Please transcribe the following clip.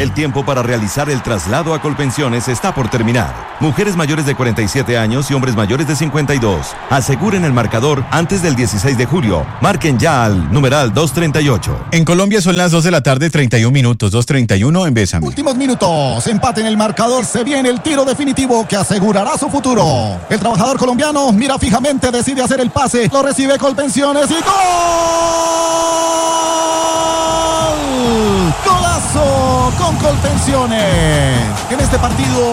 El tiempo para realizar el traslado a Colpensiones está por terminar. Mujeres mayores de 47 años y hombres mayores de 52. Aseguren el marcador antes del 16 de julio. Marquen ya al numeral 238. En Colombia son las 2 de la tarde, 31 minutos, 2:31 en Bésame. Últimos minutos, empate en el marcador, se viene el tiro definitivo que asegurará su futuro. El trabajador colombiano mira fijamente, decide hacer el pase, lo recibe Colpensiones y ¡gol! ¡Golazo con Colpensiones! En este partido